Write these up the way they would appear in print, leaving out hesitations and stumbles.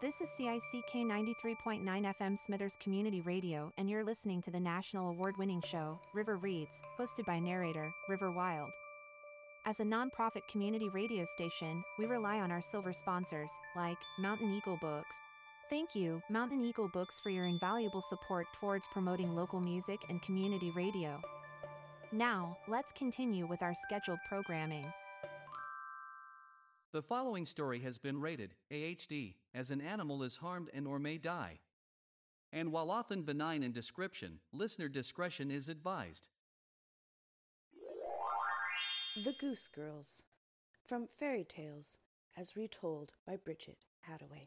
This is CICK 93.9 FM Smithers Community Radio, and you're listening to the national award-winning show, River Reads, hosted by narrator, River Wild. As a non-profit community radio station, we rely on our silver sponsors, like Mountain Eagle Books. Thank you, Mountain Eagle Books, for your invaluable support towards promoting local music and community radio. Now, let's continue with our scheduled programming. The following story has been rated AHD, as an animal is harmed and/or may die. And while often benign in description, listener discretion is advised. The Goose Girls, from Fairy Tales, as retold by Bridget Hathaway.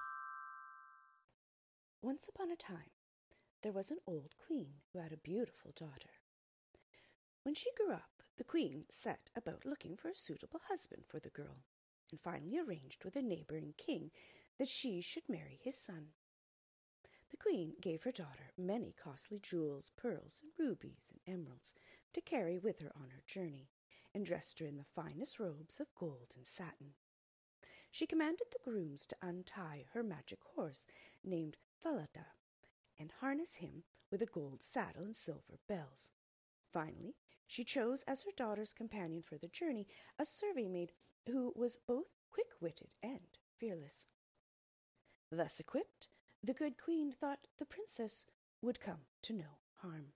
Once upon a time, there was an old queen who had a beautiful daughter. When she grew up, the queen set about looking for a suitable husband for the girl, and finally arranged with a neighboring king that she should marry his son. The queen gave her daughter many costly jewels, pearls, and rubies, and emeralds to carry with her on her journey, and dressed her in the finest robes of gold and satin. She commanded the grooms to untie her magic horse, named Falada, and harness him with a gold saddle and silver bells. Finally, she chose as her daughter's companion for the journey a serving-maid who was both quick-witted and fearless. Thus equipped, the good queen thought the princess would come to no harm.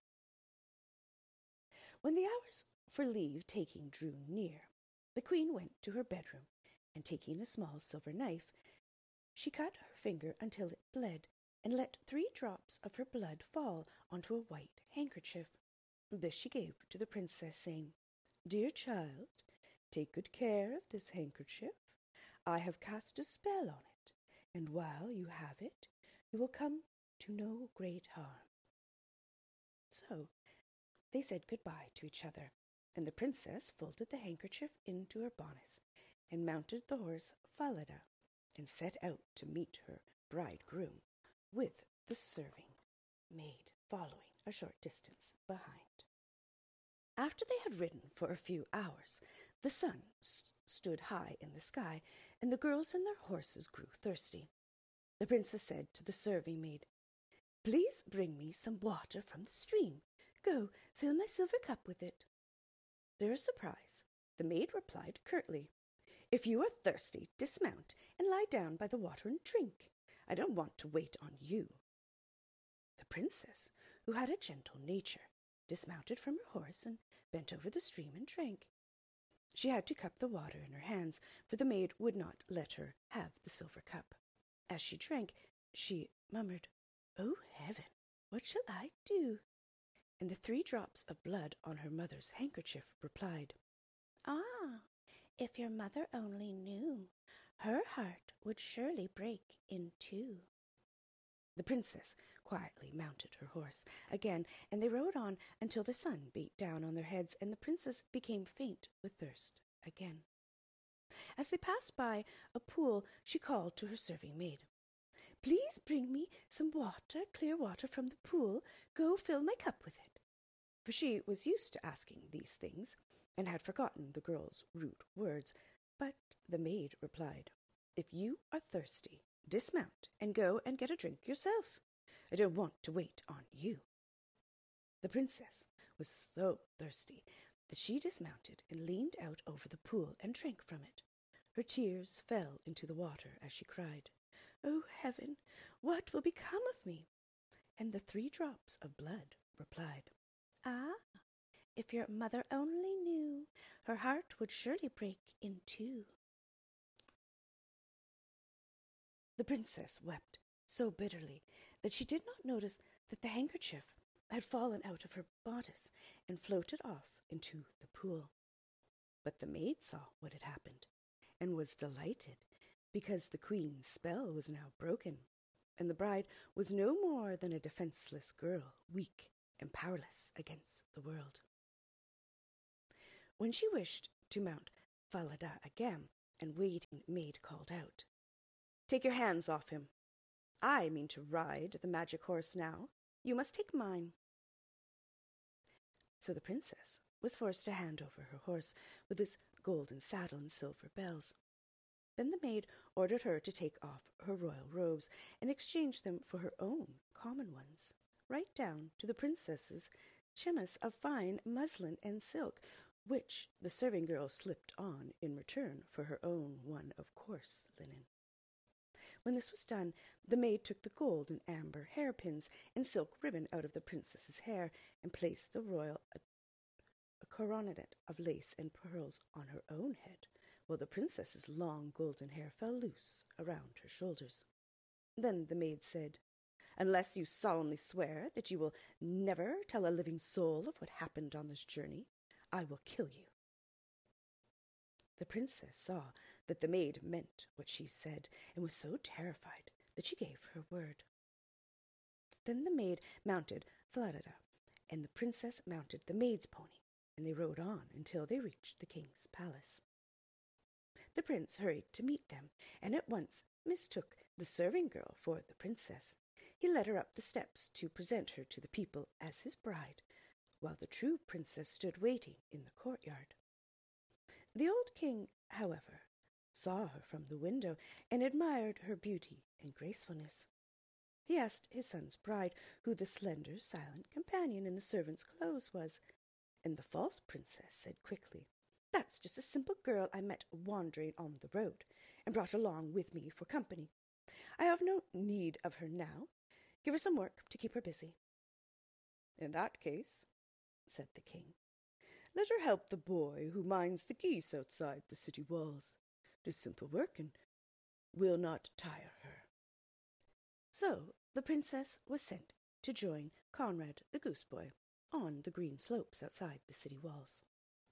When the hours for leave-taking drew near, the queen went to her bedroom, and taking a small silver knife, she cut her finger until it bled, and let 3 drops of her blood fall onto a white handkerchief. This she gave to the princess, saying, "Dear child, take good care of this handkerchief. I have cast a spell on it, and while you have it, you will come to no great harm." So they said good-bye to each other, and the princess folded the handkerchief into her bodice, and mounted the horse Falada, and set out to meet her bridegroom, with the serving maid following a short distance behind. After they had ridden for a few hours, the sun stood high in the sky, and the girls and their horses grew thirsty. The princess said to the serving-maid, "Please bring me some water from the stream. Go, fill my silver cup with it." To her surprise, the maid replied curtly, "If you are thirsty, dismount and lie down by the water and drink. I don't want to wait on you." The princess, who had a gentle nature, dismounted from her horse and bent over the stream and drank. She had to cup the water in her hands, for the maid would not let her have the silver cup. As she drank, she murmured, "Oh, heaven, what shall I do?" And the 3 drops of blood on her mother's handkerchief replied, "Ah, if your mother only knew, her heart would surely break in 2. The princess quietly mounted her horse again, and they rode on until the sun beat down on their heads, and the princess became faint with thirst again. As they passed by a pool, she called to her serving-maid, "Please bring me some water, clear water from the pool. Go fill my cup with it." For she was used to asking these things, and had forgotten the girl's rude words. But the maid replied, "If you are thirsty, dismount and go and get a drink yourself. I don't want to wait on you." The princess was so thirsty that she dismounted and leaned out over the pool and drank from it. Her tears fell into the water as she cried, "Oh, heaven, what will become of me?" And the 3 drops of blood replied, "Ah, if your mother only knew, her heart would surely break in 2. The princess wept so bitterly that she did not notice that the handkerchief had fallen out of her bodice and floated off into the pool. But the maid saw what had happened, and was delighted, because the queen's spell was now broken, and the bride was no more than a defenseless girl, weak and powerless against the world. When she wished to mount Falada again, and waiting maid called out, "Take your hands off him. I mean to ride the magic horse now. You must take mine." So the princess was forced to hand over her horse with his golden saddle and silver bells. Then the maid ordered her to take off her royal robes and exchange them for her own common ones, right down to the princess's chemise of fine muslin and silk, which the serving girl slipped on in return for her own one of coarse linen. When this was done, the maid took the gold and amber hairpins and silk ribbon out of the princess's hair and placed the royal coronet of lace and pearls on her own head, while the princess's long golden hair fell loose around her shoulders. Then the maid said, "Unless you solemnly swear that you will never tell a living soul of what happened on this journey, I will kill you." The princess saw that the maid meant what she said, and was so terrified that she gave her word. Then the maid mounted Falada, and the princess mounted the maid's pony, and they rode on until they reached the king's palace. The prince hurried to meet them, and at once mistook the serving girl for the princess. He led her up the steps to present her to the people as his bride, while the true princess stood waiting in the courtyard. The old king, however, saw her from the window and admired her beauty and gracefulness. He asked his son's bride who the slender, silent companion in the servant's clothes was, and the false princess said quickly, "That's just a simple girl I met wandering on the road, and brought along with me for company. I have no need of her now. Give her some work to keep her busy." "In that case," said the king, "let her help the boy who minds the geese outside the city walls. It is simple work and will not tire her." So the princess was sent to join Conrad the goose boy on the green slopes outside the city walls.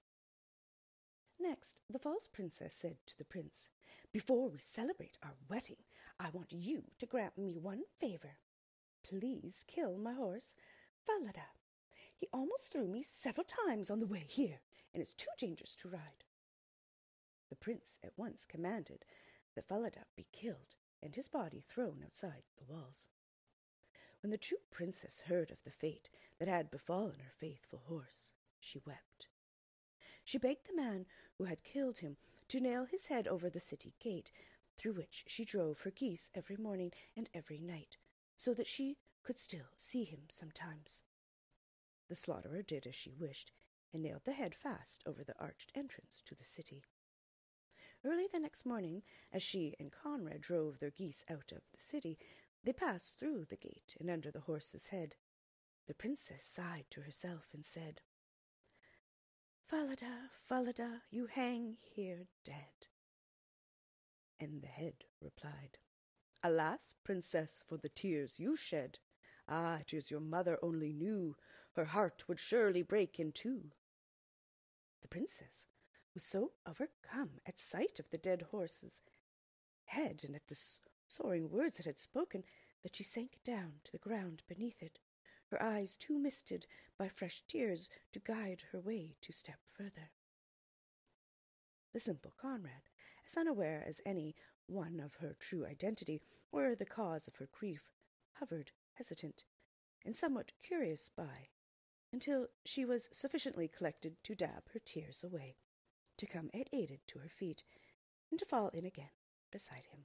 Next, the false princess said to the prince, "Before we celebrate our wedding, I want you to grant me one favor. Please kill my horse, Falada. He almost threw me several times on the way here, and it's too dangerous to ride." The prince at once commanded that Falada be killed and his body thrown outside the walls. When the true princess heard of the fate that had befallen her faithful horse, she wept. She begged the man who had killed him to nail his head over the city gate, through which she drove her geese every morning and every night, so that she could still see him sometimes. The slaughterer did as she wished, and nailed the head fast over the arched entrance to the city. Early the next morning, as she and Conrad drove their geese out of the city, they passed through the gate and under the horse's head. The princess sighed to herself and said, "Falada, Falada, you hang here dead." And the head replied, "Alas, princess, for the tears you shed. Ah, it is your mother only knew, her heart would surely break in two." The princess was so overcome at sight of the dead horse's head and at the soaring words it had spoken that she sank down to the ground beneath it, her eyes too misted by fresh tears to guide her way 2 steps further. The simple Conrad, as unaware as any one of her true identity or the cause of her grief, hovered hesitant and somewhat curious by, until she was sufficiently collected to dab her tears away, to come aided to her feet, and to fall in again beside him.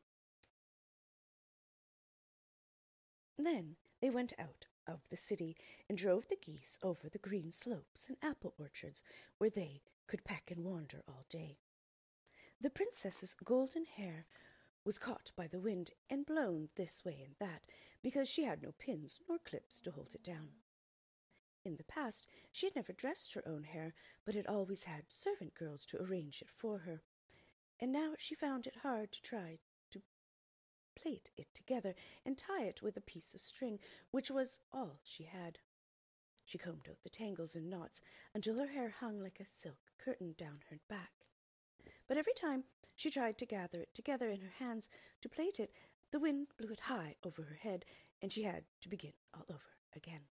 Then they went out of the city and drove the geese over the green slopes and apple orchards, where they could peck and wander all day. The princess's golden hair was caught by the wind and blown this way and that, because she had no pins nor clips to hold it down. In the past, she had never dressed her own hair, but had always had servant girls to arrange it for her, and now she found it hard to try to plait it together and tie it with a piece of string, which was all she had. She combed out the tangles and knots until her hair hung like a silk curtain down her back. But every time she tried to gather it together in her hands to plait it, the wind blew it high over her head, and she had to begin all over again.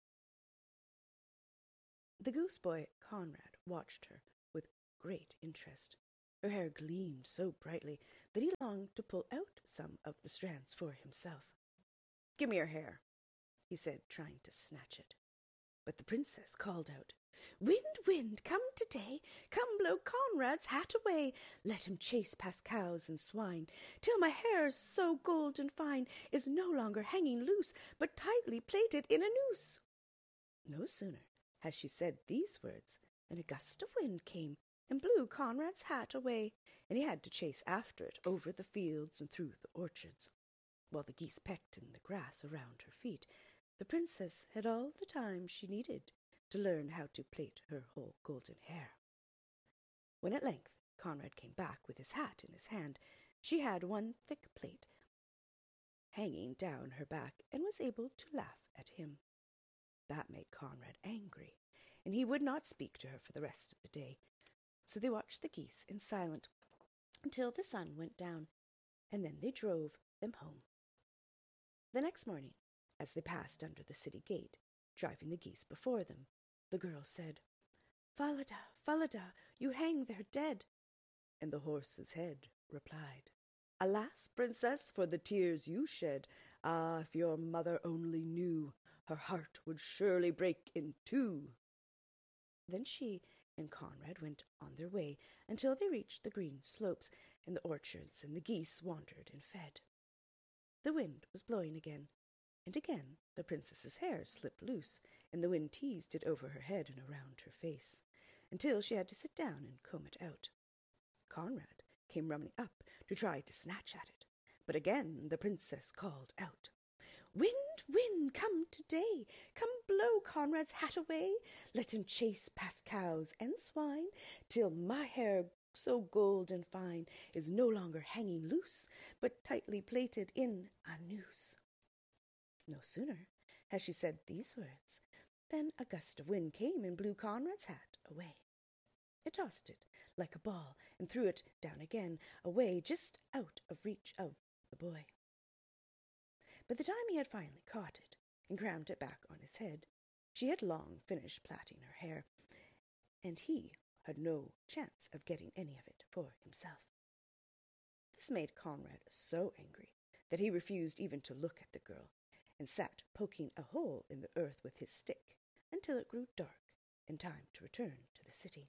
The goose boy, Conrad, watched her with great interest. Her hair gleamed so brightly that he longed to pull out some of the strands for himself. "Give me your hair," he said, trying to snatch it. But the princess called out, Wind, wind, come today, come blow Conrad's hat away. Let him chase past cows and swine, till my hair so golden fine is no longer hanging loose, but tightly plaited in a noose. No sooner had she said these words than a gust of wind came and blew Conrad's hat away, and he had to chase after it over the fields and through the orchards. While the geese pecked in the grass around her feet, the princess had all the time she needed to learn how to plait her whole golden hair. When at length Conrad came back with his hat in his hand, she had one thick plait hanging down her back and was able to laugh at him. That made Conrad angry, and he would not speak to her for the rest of the day. So they watched the geese in silence until the sun went down, and then they drove them home. The next morning, as they passed under the city gate, driving the geese before them, the girl said, "Falada, Falada, you hang there dead." And the horse's head replied, "Alas, princess, for the tears you shed. Ah, if your mother only knew, her heart would surely break in two." Then she and Conrad went on their way until they reached the green slopes and the orchards, and the geese wandered and fed. The wind was blowing again, and again the princess's hair slipped loose, and the wind teased it over her head and around her face, until she had to sit down and comb it out. Conrad came running up to try to snatch at it, but again the princess called out, "Wind, wind, come today, come blow Conrad's hat away. Let him chase past cows and swine, till my hair so golden fine is no longer hanging loose, but tightly plaited in a noose." No sooner had she said these words than a gust of wind came and blew Conrad's hat away. It tossed it like a ball and threw it down again, away just out of reach of the boy. By the time he had finally caught it and crammed it back on his head, she had long finished plaiting her hair, and he had no chance of getting any of it for himself. This made Conrad so angry that he refused even to look at the girl, and sat poking a hole in the earth with his stick until it grew dark and time to return to the city.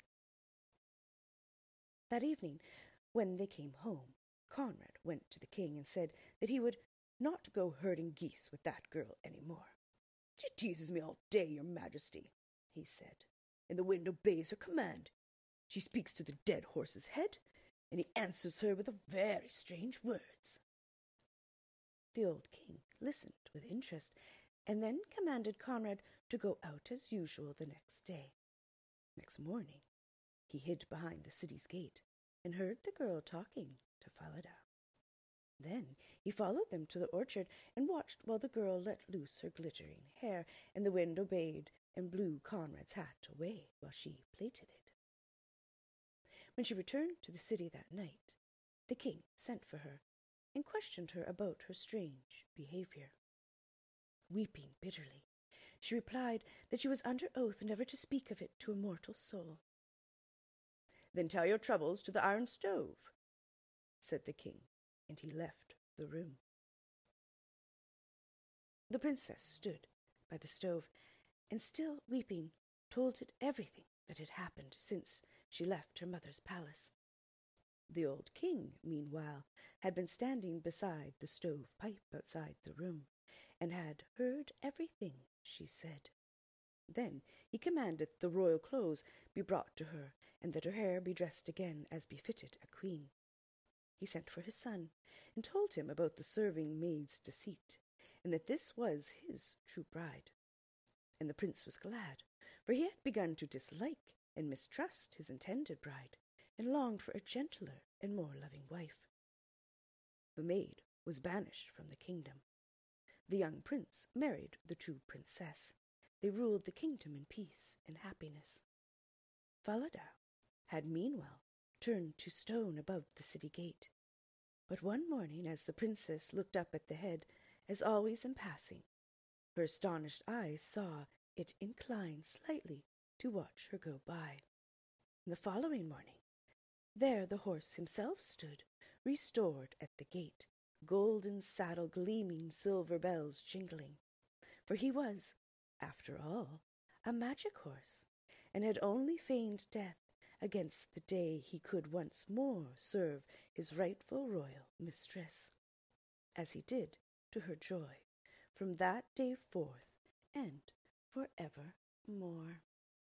That evening, when they came home, Conrad went to the king and said that he would not go herding geese with that girl any more. "She teases me all day, your majesty," he said, "and the wind obeys her command. She speaks to the dead horse's head, and he answers her with very strange words." The old king listened with interest, and then commanded Conrad to go out as usual the next day. Next morning, he hid behind the city's gate and heard the girl talking to Falada. Then he followed them to the orchard and watched while the girl let loose her glittering hair, and the wind obeyed and blew Conrad's hat away while she plaited it. When she returned to the city that night, the king sent for her and questioned her about her strange behavior. Weeping bitterly, she replied that she was under oath never to speak of it to a mortal soul. "Then tell your troubles to the iron stove," said the king, and he left the room. The princess stood by the stove, and still weeping, told it everything that had happened since she left her mother's palace. The old king, meanwhile, had been standing beside the stovepipe outside the room, and had heard everything she said. Then he commanded that the royal clothes be brought to her, and that her hair be dressed again as befitted a queen. He sent for his son, and told him about the serving maid's deceit, and that this was his true bride. And the prince was glad, for he had begun to dislike and mistrust his intended bride, and longed for a gentler and more loving wife. The maid was banished from the kingdom. The young prince married the true princess. They ruled the kingdom in peace and happiness. Falada had meanwhile turned to stone above the city gate. But one morning, as the princess looked up at the head, as always in passing, her astonished eyes saw it incline slightly to watch her go by. And the following morning, there the horse himself stood, restored at the gate, golden saddle gleaming, silver bells jingling. For he was, after all, a magic horse, and had only feigned death against the day he could once more serve his rightful royal mistress, as he did to her joy, from that day forth and for evermore.